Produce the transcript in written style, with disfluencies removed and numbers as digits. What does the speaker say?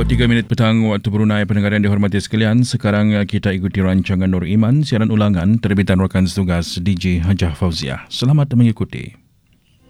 23 minit petang waktu Brunei. Pendengar yang dihormati sekalian, sekarang kita ikuti rancangan Nur Iman, siaran ulangan terbitan rakan setugas DJ Hajah Fauziah. Selamat mengikuti.